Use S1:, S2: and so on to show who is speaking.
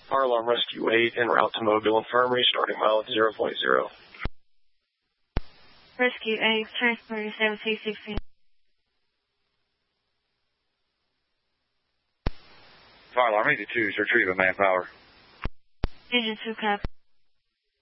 S1: Fire Alarm Rescue 8 en route to Mobile Infirmary, starting mile at 0.0.
S2: Rescue 8, transfer to 726.
S3: Fire Alarm 82 is retrieving manpower.
S2: Engine 2 copy.